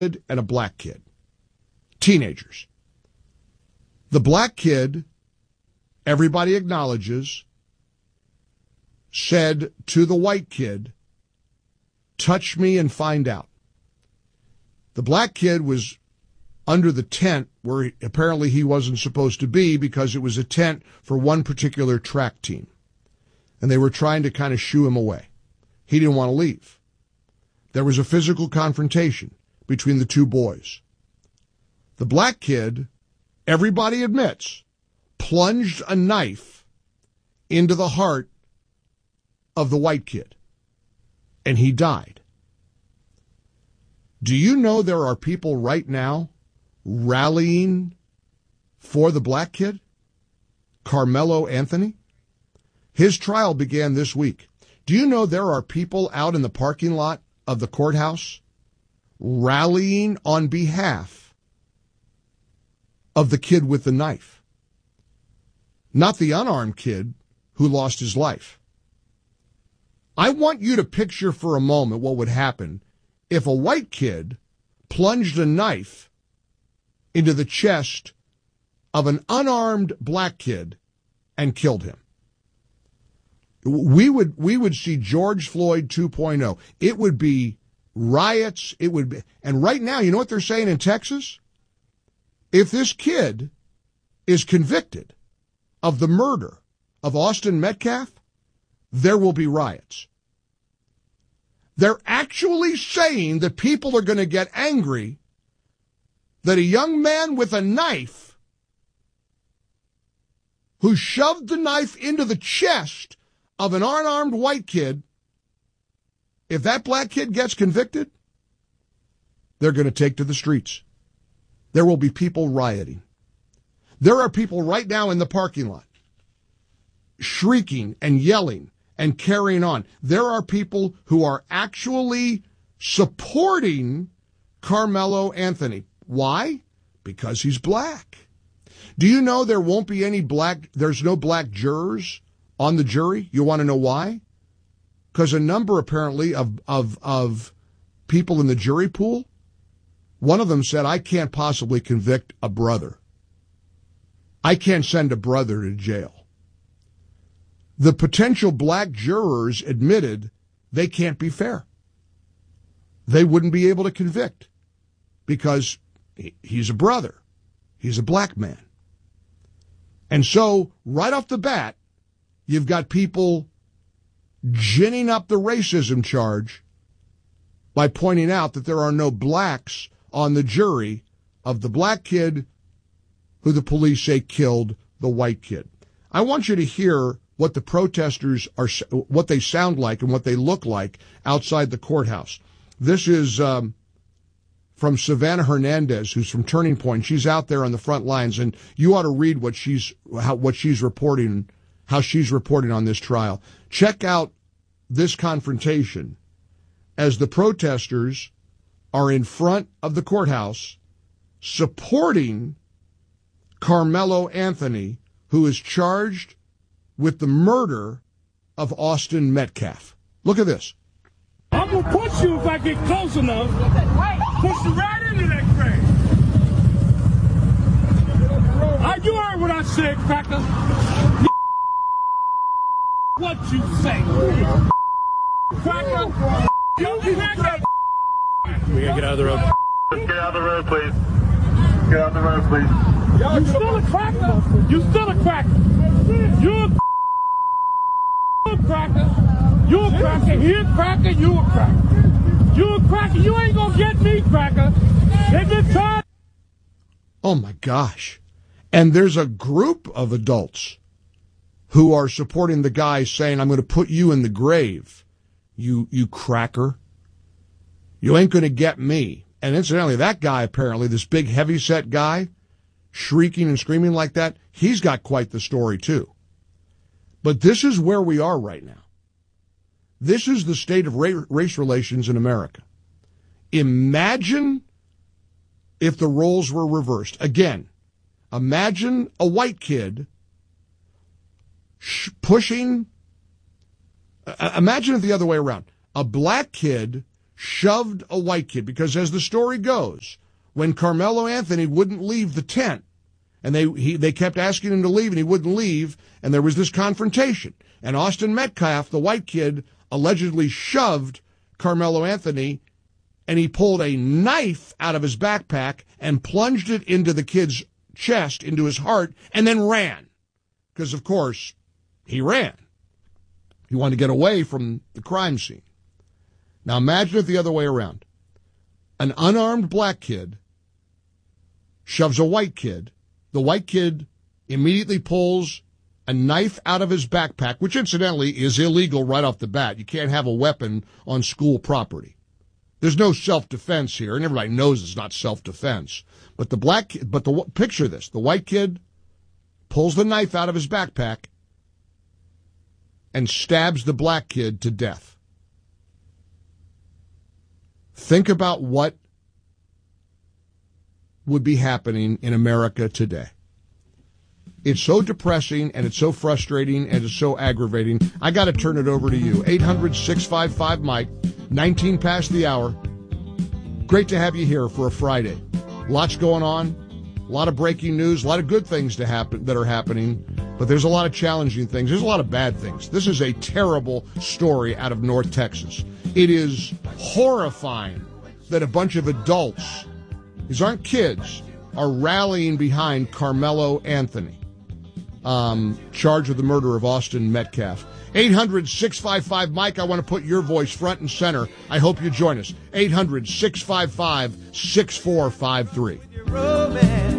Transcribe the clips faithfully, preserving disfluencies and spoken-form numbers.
and a black kid, teenagers. The black kid, everybody acknowledges, said to the white kid, touch me and find out. The black kid was under the tent where he, apparently he wasn't supposed to be because it was a tent for one particular track team. And they were trying to kind of shoo him away. He didn't want to leave. There was a physical confrontation between the two boys. The black kid, everybody admits, plunged a knife into the heart of the white kid, and he died. Do you know there are people right now rallying for the black kid, Carmelo Anthony? His trial began this week. Do you know there are people out in the parking lot of the courthouse rallying on behalf of the kid with the knife? Not the unarmed kid who lost his life. I want you to picture for a moment what would happen if a white kid plunged a knife into the chest of an unarmed black kid and killed him. We would we would see George Floyd two point oh. It would be riots. It would be, and right now, you know what they're saying in Texas? If this kid is convicted of the murder of Austin Metcalf, there will be riots. They're actually saying that people are going to get angry that a young man with a knife who shoved the knife into the chest of an unarmed white kid, if that black kid gets convicted, they're going to take to the streets. There will be people rioting. There are people right now in the parking lot shrieking and yelling and carrying on. There are people who are actually supporting Carmelo Anthony. Why? Because he's black. Do you know there won't be any black, there's no black jurors on the jury? You want to know why? Because a number, apparently, of, of, of people in the jury pool, one of them said, I can't possibly convict a brother. I can't send a brother to jail. The potential black jurors admitted they can't be fair. They wouldn't be able to convict because he's a brother. He's a black man. And so, right off the bat, you've got people ginning up the racism charge by pointing out that there are no blacks on the jury of the black kid who the police say killed the white kid. I want you to hear what the protesters are, what they sound like and what they look like outside the courthouse. This is um, from Savannah Hernandez, who's from Turning Point. She's out there on the front lines, and you ought to read what she's how, what she's reporting, how she's reporting on this trial. Check out this confrontation as the protesters are in front of the courthouse supporting Carmelo Anthony, who is charged with the murder of Austin Metcalf. Look at this. I'm going to push you if I get close enough. Push you right into that grave. Uh, you heard what I said, cracker. What you say. Cracker. You cracker. We gotta get out of the road. Let's get out of the road, please. Get out of the road, please. You still a cracker. You still a cracker. You're a You a cracker. You a cracker. He a cracker. You a cracker. You a cracker. You ain't gonna get me, cracker. Every time. Oh my gosh. And there's a group of adults who are supporting the guy saying, I'm going to put you in the grave, you, you cracker. You ain't going to get me. And incidentally, that guy apparently, this big heavyset guy, shrieking and screaming like that, he's got quite the story too. But this is where we are right now. This is the state of ra- race relations in America. Imagine if the roles were reversed. Again, imagine a white kid sh- pushing, uh, imagine it the other way around. A black kid shoved a white kid, because as the story goes, when Carmelo Anthony wouldn't leave the tent, and they he, they kept asking him to leave, and he wouldn't leave, and there was this confrontation, and Austin Metcalf, the white kid, allegedly shoved Carmelo Anthony, and he pulled a knife out of his backpack and plunged it into the kid's chest, into his heart, and then ran. Because, of course, he ran. He wanted to get away from the crime scene. Now imagine it the other way around. An unarmed black kid shoves a white kid. The white kid immediately pulls a knife out of his backpack, which incidentally is illegal right off the bat. You can't have a weapon on school property. There's no self-defense here, and everybody knows it's not self-defense. But the black kid, but the picture this, the white kid pulls the knife out of his backpack and stabs the black kid to death. Think about what would be happening in America today. It's so depressing, and it's so frustrating, and it's so aggravating. I got to turn it over to you. eight hundred, six five five, Mike, nineteen past the hour. Great to have you here for a Friday. Lots going on, a lot of breaking news, a lot of good things to happen that are happening, but there's a lot of challenging things. There's a lot of bad things. This is a terrible story out of North Texas. It is horrifying that a bunch of adults, these aren't kids, are rallying behind Carmelo Anthony, um, charged with the murder of Austin Metcalf. eight hundred, six five five, Mike, I want to put your voice front and center. I hope you join us. eight hundred, six five five, six four five three. Well,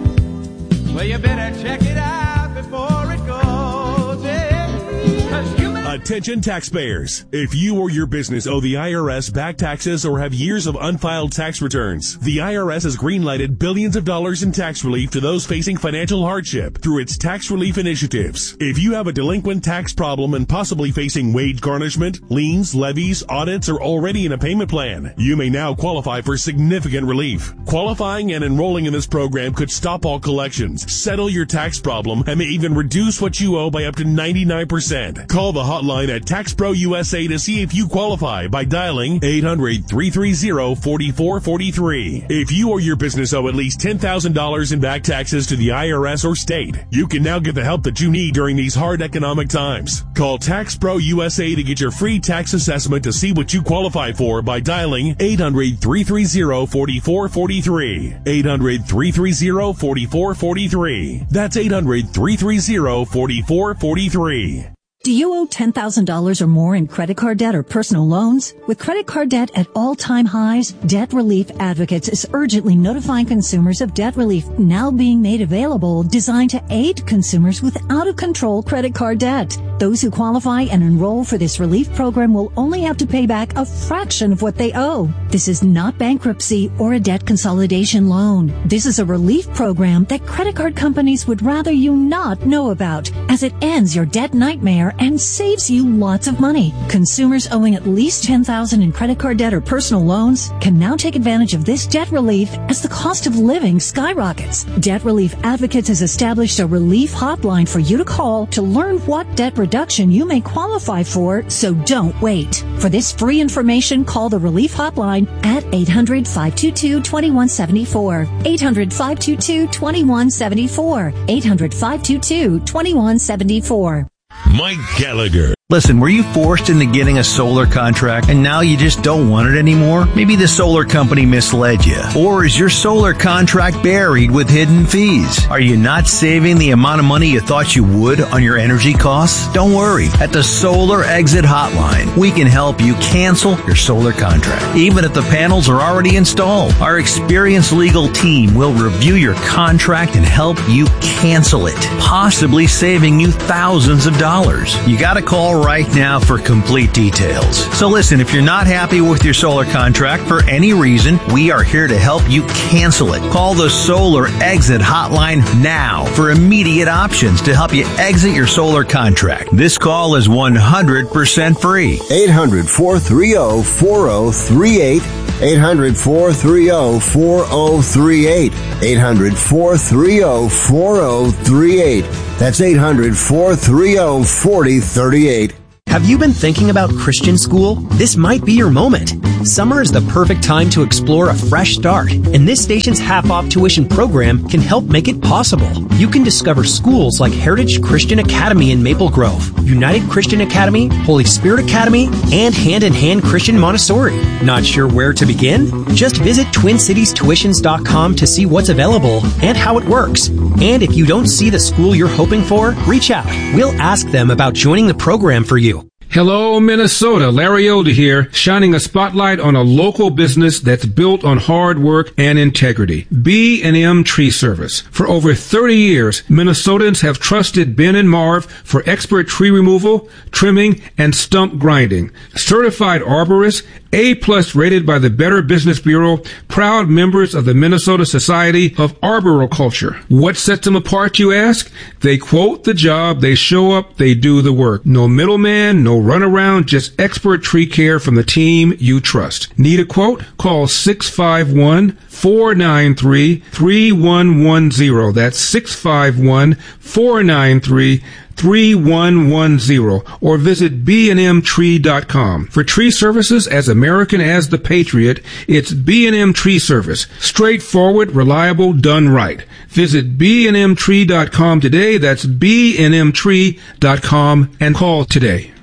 you better check it out before it goes, yeah. 'Cause you may- Attention taxpayers. If you or your business owe the I R S back taxes or have years of unfiled tax returns, the I R S has greenlighted billions of dollars in tax relief to those facing financial hardship through its tax relief initiatives. If you have a delinquent tax problem and possibly facing wage garnishment, liens, levies, audits, or already in a payment plan, you may now qualify for significant relief. Qualifying and enrolling in this program could stop all collections, settle your tax problem, and may even reduce what you owe by up to ninety-nine percent. Call the hotline at TaxPro U S A to see if you qualify by dialing eight hundred, three three zero, four four four three. If you or your business owe at least ten thousand dollars in back taxes to the I R S or state, you can now get the help that you need during these hard economic times. Call TaxPro U S A to get your free tax assessment to see what you qualify for by dialing eight hundred, three three zero, four four four three. eight hundred, three three zero, four four four three. That's eight hundred, three three zero, four four four three. Do you owe ten thousand dollars or more in credit card debt or personal loans? With credit card debt at all-time highs, Debt Relief Advocates is urgently notifying consumers of debt relief now being made available, designed to aid consumers with out-of-control credit card debt. Those who qualify and enroll for this relief program will only have to pay back a fraction of what they owe. This is not bankruptcy or a debt consolidation loan. This is a relief program that credit card companies would rather you not know about, as it ends your debt nightmare and saves you lots of money. Consumers owing at least ten thousand dollars in credit card debt or personal loans can now take advantage of this debt relief as the cost of living skyrockets. Debt Relief Advocates has established a relief hotline for you to call to learn what debt reduction you may qualify for, so don't wait. For this free information, call the relief hotline at eight hundred, five two two, two one seven four. eight hundred, five two two, two one seven four. eight hundred, five two two, two one seven four. Mike Gallagher. Listen, were you forced into getting a solar contract and now you just don't want it anymore? Maybe the solar company misled you. Or is your solar contract buried with hidden fees? Are you not saving the amount of money you thought you would on your energy costs? Don't worry. At the Solar Exit Hotline, we can help you cancel your solar contract, even if the panels are already installed. Our experienced legal team will review your contract and help you cancel it, possibly saving you thousands of dollars. You gotta call right now for complete details. So listen, if you're not happy with your solar contract for any reason, we are here to help you cancel it. Call the Solar Exit Hotline now for immediate options to help you exit your solar contract. This call is one hundred percent free. eight hundred, four three zero, four zero three eight. eight hundred, four three zero, four zero three eight. eight hundred, four three zero, four zero three eight. That's eight hundred, four three zero, four zero three eight. Have you been thinking about Christian school? This might be your moment. Summer is the perfect time to explore a fresh start, and this station's half-off tuition program can help make it possible. You can discover schools like Heritage Christian Academy in Maple Grove, United Christian Academy, Holy Spirit Academy, and Hand in Hand Christian Montessori. Not sure where to begin? Just visit twin cities tuitions dot com to see what's available and how it works. And if you don't see the school you're hoping for, reach out. We'll ask them about joining the program for you. Hello, Minnesota. Larry Elder here, shining a spotlight on a local business that's built on hard work and integrity. B and M Tree Service. For over thirty years, Minnesotans have trusted Ben and Marv for expert tree removal, trimming, and stump grinding. Certified arborists, A-plus rated by the Better Business Bureau, proud members of the Minnesota Society of Arboriculture. What sets them apart, you ask? They quote the job, they show up, they do the work. No middleman, no runaround, just expert tree care from the team you trust. Need a quote? Call six five one, four nine three, three one one zero. That's six five one, four nine three, three one one zero, or visit b and m tree dot com. For tree services as American as the Patriot, it's B and M Tree Service. Straightforward, reliable, done right. Visit b and m tree dot com today. That's b and m tree dot com and call today.